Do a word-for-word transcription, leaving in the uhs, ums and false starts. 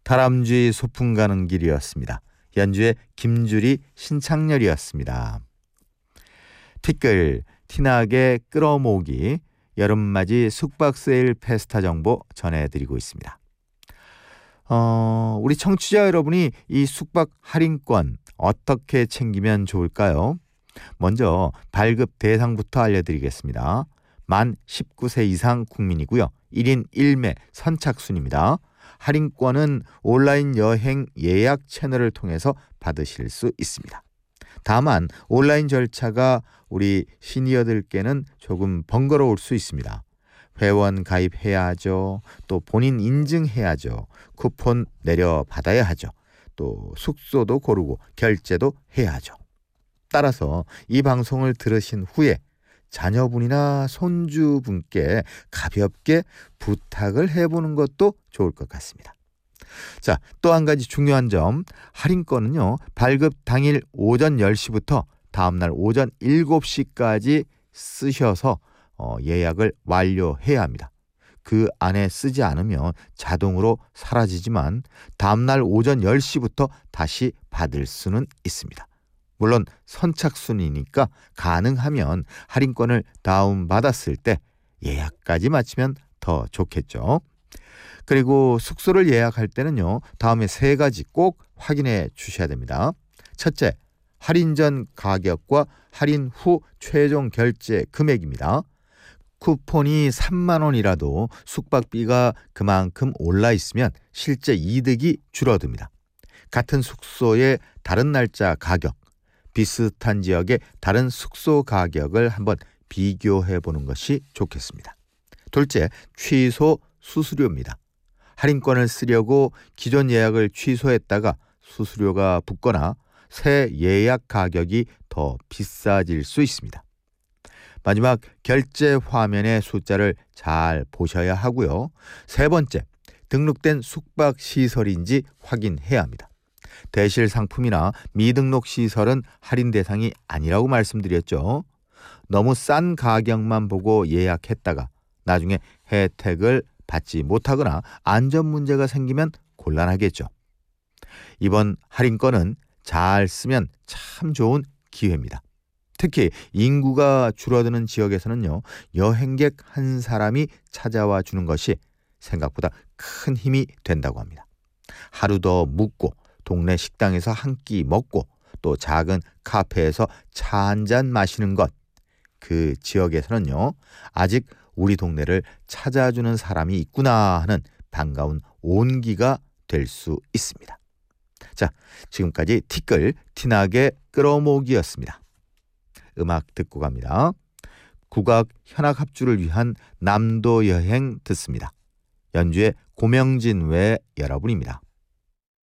다람쥐 소풍 가는 길이었습니다. 연주의 김주리, 신창렬이었습니다. 티끌, 티나게 끌어모으기, 여름맞이 숙박세일 페스타 정보 전해드리고 있습니다. 어, 우리 청취자 여러분이 이 숙박 할인권 어떻게 챙기면 좋을까요? 먼저 발급 대상부터 알려드리겠습니다. 만 십구 세 이상 국민이고요. 일 인 일 매 선착순입니다. 할인권은 온라인 여행 예약 채널을 통해서 받으실 수 있습니다. 다만 온라인 절차가 우리 시니어들께는 조금 번거로울 수 있습니다. 회원 가입해야 하죠. 또 본인 인증해야죠. 쿠폰 내려받아야 하죠. 또 숙소도 고르고 결제도 해야 하죠. 따라서 이 방송을 들으신 후에 자녀분이나 손주분께 가볍게 부탁을 해보는 것도 좋을 것 같습니다. 자, 또 한 가지 중요한 점, 할인권은요, 발급 당일 오전 열 시부터 다음날 오전 일곱 시까지 쓰셔서 어, 예약을 완료해야 합니다. 그 안에 쓰지 않으면 자동으로 사라지지만 다음날 오전 열 시부터 다시 받을 수는 있습니다. 물론 선착순이니까 가능하면 할인권을 다운받았을 때 예약까지 마치면 더 좋겠죠. 그리고 숙소를 예약할 때는요, 다음에 세 가지 꼭 확인해 주셔야 됩니다. 첫째, 할인 전 가격과 할인 후 최종 결제 금액입니다. 쿠폰이 삼만 원이라도 숙박비가 그만큼 올라 있으면 실제 이득이 줄어듭니다. 같은 숙소의 다른 날짜 가격, 비슷한 지역의 다른 숙소 가격을 한번 비교해 보는 것이 좋겠습니다. 둘째, 취소 수수료입니다. 할인권을 쓰려고 기존 예약을 취소했다가 수수료가 붙거나 새 예약 가격이 더 비싸질 수 있습니다. 마지막, 결제 화면의 숫자를 잘 보셔야 하고요. 세 번째, 등록된 숙박 시설인지 확인해야 합니다. 대실 상품이나 미등록 시설은 할인 대상이 아니라고 말씀드렸죠. 너무 싼 가격만 보고 예약했다가 나중에 혜택을 받지 못하거나 안전 문제가 생기면 곤란하겠죠. 이번 할인권은 잘 쓰면 참 좋은 기회입니다. 특히 인구가 줄어드는 지역에서는요, 여행객 한 사람이 찾아와 주는 것이 생각보다 큰 힘이 된다고 합니다. 하루 더 묵고 동네 식당에서 한 끼 먹고 또 작은 카페에서 차 한 잔 마시는 것, 그 지역에서는요, 아직 우리 동네를 찾아주는 사람이 있구나 하는 반가운 온기가 될 수 있습니다. 자, 지금까지 티끌, 티나게 끌어모으기였습니다. 음악 듣고 갑니다. 국악 현악합주를 위한 남도 여행 듣습니다. 연주의 고명진 외 여러분입니다.